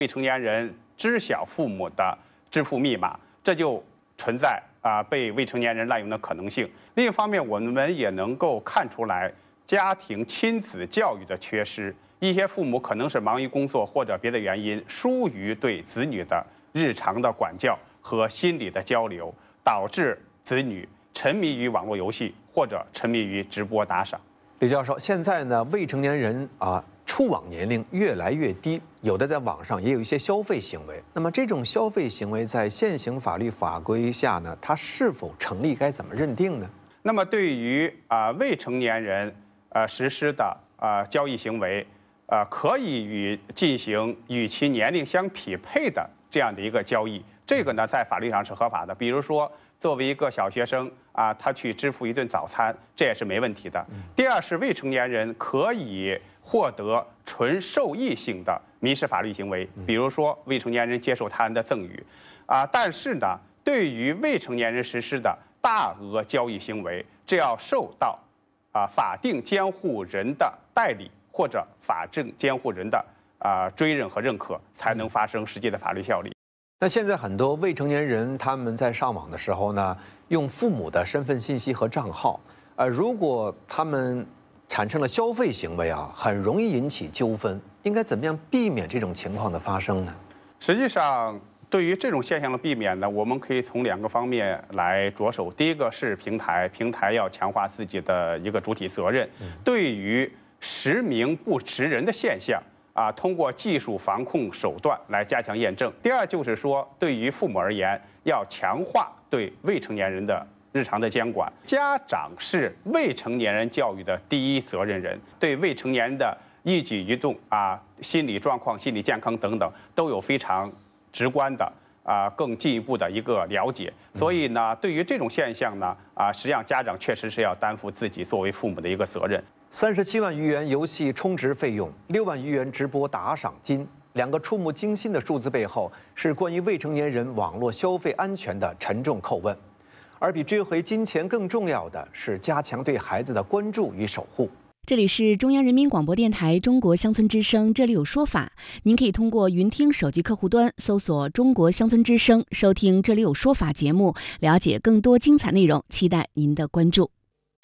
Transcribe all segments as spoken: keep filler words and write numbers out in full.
未成年人知晓父母的支付密码，这就存在啊被未成年人滥用的可能性。另一方面，我们也能够看出来家庭亲子教育的缺失，一些父母可能是忙于工作或者别的原因，疏于对子女的日常的管教和心理的交流，导致子女沉迷于网络游戏或者沉迷于直播打赏。 李教授，现在呢，未成年人啊触网年龄越来越低，有的在网上也有一些消费行为。那么这种消费行为在现行法律法规下呢，它是否成立？该怎么认定呢？ 那么对于啊、呃、未成年人呃实施的啊、呃、交易行为，呃可以与进行与其年龄相匹配的这样的一个交易，这个呢在法律上是合法的。比如说，作为一个小学生啊，他去支付一顿早餐，这也是没问题的。第二是未成年人可以获得纯受益性的民事法律行为，比如说未成年人接受他人的赠与，啊，但是呢，对于未成年人实施的大额交易行为，这要受到啊法定监护人的代理或者法定监护人的啊追认和认可，才能发生实际的法律效力。 那现在很多未成年人他们在上网的时候呢，用父母的身份信息和账号，呃，如果他们产生了消费行为啊，很容易引起纠纷。应该怎么样避免这种情况的发生呢？ 实际上，对于这种现象的避免呢，我们可以从两个方面来着手。第一个是平台，平台要强化自己的一个主体责任，对于实名不实人的现象啊，通过技术防控手段来加强验证。第二就是说，对于父母而言，要强化对未成年人的日常的监管。家长是未成年人教育的第一责任人，对未成年人的一举一动啊、心理状况、心理健康等等，都有非常直观的啊、更进一步的一个了解。所以呢，对于这种现象呢，啊，实际上家长确实是要担负自己作为父母的一个责任。 三十七万余元游戏充值费用，六万余元直播打赏金，两个触目惊心的数字背后，是关于未成年人网络消费安全的沉重叩问。而比追回金钱更重要的是加强对孩子的关注与守护。 这里是中央人民广播电台中国乡村之声，这里有说法。您可以通过云听手机客户端搜索中国乡村之声，收听这里有说法节目，了解更多精彩内容，期待您的关注。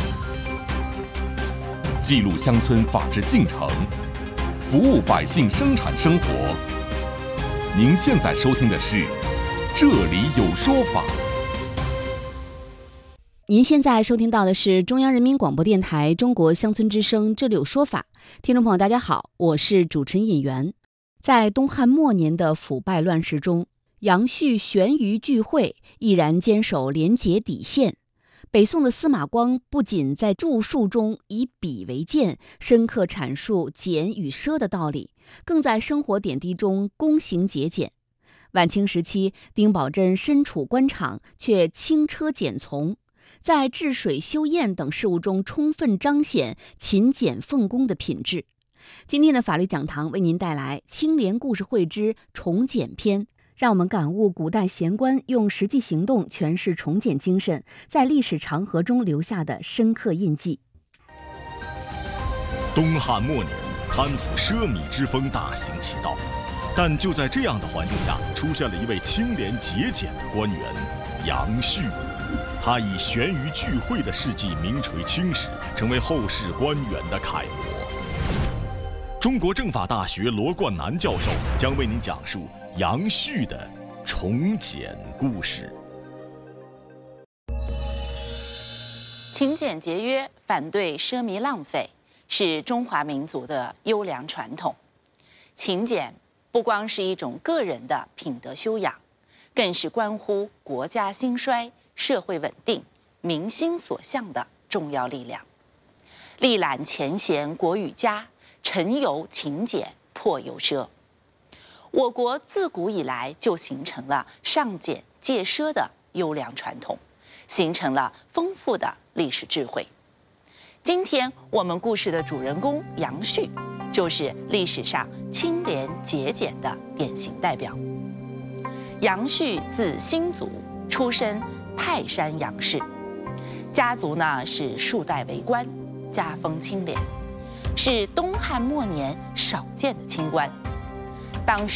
记录乡村法治进程，服务百姓生产生活。您现在收听的是这里有说法。 您现在收听到的是中央人民广播电台中国乡村之声，这里有说法。听众朋友大家好，我是主持人尹媛。在东汉末年的腐败乱世中，杨旭悬于聚会，毅然坚守廉洁底线。北宋的司马光不仅在著述中以笔为鉴，深刻阐述俭与奢的道理，更在生活点滴中躬行节俭。晚清时期，丁宝桢身处官场，却轻车简从，在治水修堰等事务中充分彰显勤俭奉公的品质。今天的法律讲堂为您带来清廉故事会之重简篇，让我们感悟古代贤官用实际行动诠释重简精神在历史长河中留下的深刻印记。 东汉末年，贪腐奢靡之风大行其道，但就在这样的环境下，出现了一位清廉节俭的官员杨旭。他以悬于聚会的事迹名垂青史，成为后世官员的楷模。中国政法大学罗冠南教授将为您讲述杨旭的重简故事。 勤俭节约，反对奢靡浪费，是中华民族的优良传统。勤俭不光是一种个人的品德修养，更是关乎国家兴衰、社会稳定、民心所向的重要力量。历览前贤国与家，陈由勤俭破由奢。我国自古以来就形成了尚俭戒奢的优良传统，形成了丰富的历史智慧。今天我们故事的主人公杨旭，就是历史上清廉节俭的典型代表。杨旭字新祖，出身泰山杨氏，家族呢是数代为官，家风清廉，是东汉末年少见的清官。当时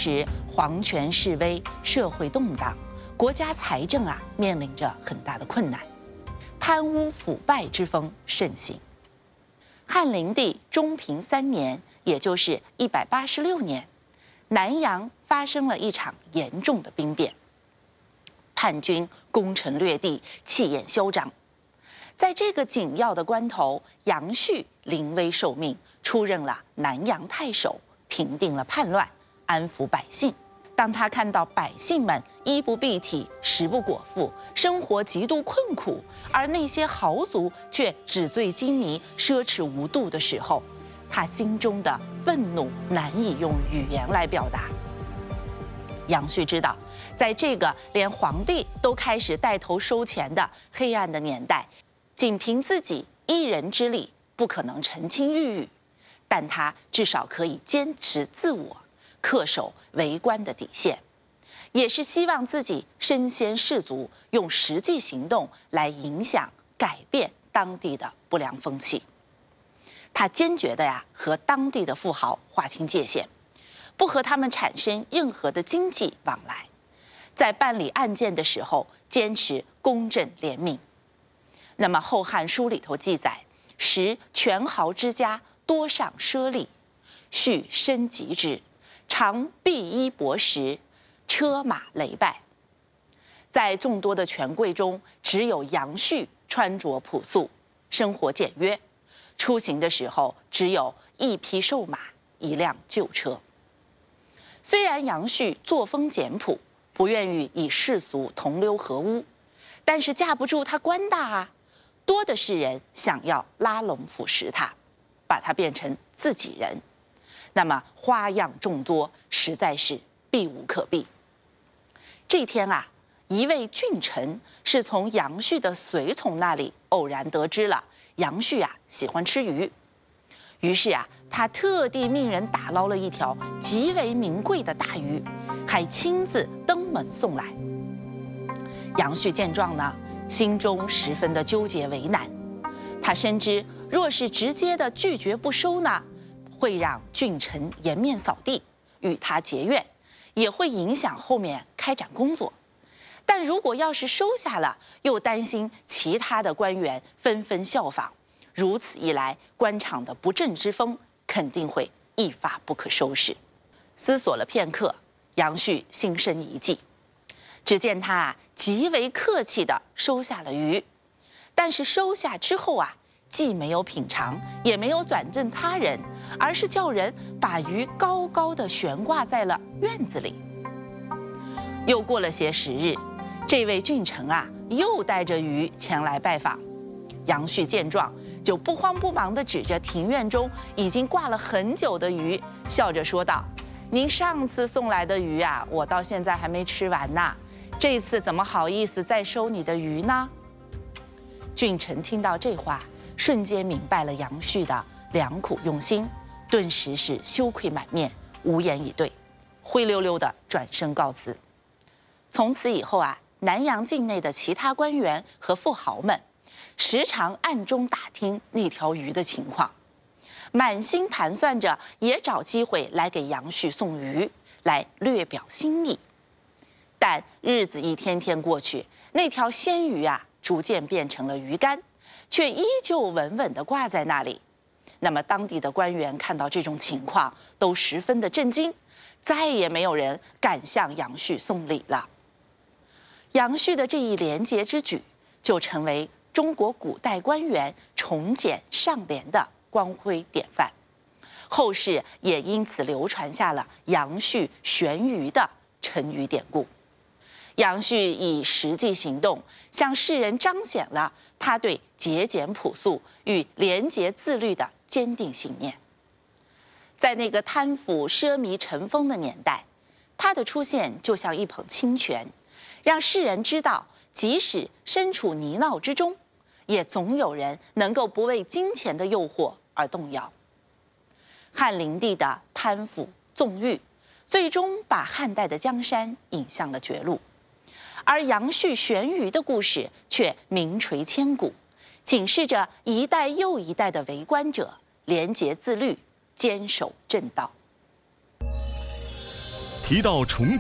皇权式微，社会动荡，国家财政啊面临着很大的困难，贪污腐败之风盛行。汉灵帝中平三年，也就是一百八十六年，南阳发生了一场严重的兵变，叛军攻城略地，气焰嚣张。在这个紧要的关头，杨旭临危受命，出任了南阳太守，平定了叛乱，安抚百姓。当他看到百姓们衣不蔽体、食不果腹，生活极度困苦，而那些豪族却纸醉金迷、奢侈无度的时候，他心中的愤怒难以用语言来表达。杨旭知道，在这个连皇帝都开始带头收钱的黑暗的年代，仅凭自己一人之力不可能澄清郁郁，但他至少可以坚持自我，恪守为官的底线，也是希望自己身先士卒，用实际行动来影响、改变当地的不良风气。他坚决的呀和当地的富豪划清界限，不和他们产生任何的经济往来。在办理案件的时候，坚持公正廉明。那么《后汉书》里头记载，时权豪之家多上奢利，序身及之，常敝衣帛食，车马累败。在众多的权贵中，只有杨旭穿着朴素，生活简约，出行的时候只有一匹瘦马，一辆旧车。虽然杨旭作风简朴，不愿意与世俗同流合污，但是架不住他官大啊，多的是人想要拉拢腐蚀他，把他变成自己人。那么花样众多，实在是避无可避。这天啊，一位郡臣是从杨旭的随从那里偶然得知了杨旭啊喜欢吃鱼，于是啊，他特地命人打捞了一条极为名贵的大鱼，还亲自登门送来。杨旭见状呢，心中十分的纠结为难。他深知，若是直接的拒绝不收呢，会让郡臣颜面扫地，与他结怨，也会影响后面开展工作。但如果要是收下了，又担心其他的官员纷纷效仿，如此一来，官场的不正之风肯定会一发不可收拾。思索了片刻，杨旭心生一计。只见他啊极为客气地收下了鱼，但是收下之后啊，既没有品尝，也没有转赠他人，而是叫人把鱼高高地悬挂在了院子里。又过了些时日，这位郡臣啊又带着鱼前来拜访。杨旭见状，就不慌不忙地指着庭院中已经挂了很久的鱼，笑着说道：“您上次送来的鱼啊，我到现在还没吃完呢，这次怎么好意思再收你的鱼呢？”郡臣听到这话，瞬间明白了杨旭的良苦用心，顿时是羞愧满面，无言以对，灰溜溜地转身告辞。从此以后啊，南阳境内的其他官员和富豪们时常暗中打听那条鱼的情况，满心盘算着也找机会来给杨旭送鱼，来略表心意。但日子一天天过去，那条鲜鱼啊逐渐变成了鱼干，却依旧稳稳地挂在那里。那么当地的官员看到这种情况，都十分的震惊，再也没有人敢向杨旭送礼了。杨旭的这一廉洁之举，就成为中国古代官员崇俭上廉的光辉典范，后世也因此流传下了杨旭悬鱼的成语典故。杨旭以实际行动向世人彰显了他对节俭朴素与廉洁自律的坚定信念。在那个贪腐奢靡尘封的年代，他的出现就像一捧清泉，让世人知道，即使身处泥淖之中，也总有人能够不为金钱的诱惑而动摇。汉灵帝的贪腐纵欲，最终把汉代的江山引向了绝路，而杨旭悬鱼的故事却名垂千古，警示着一代又一代的为官者廉洁自律，坚守正道。 提到重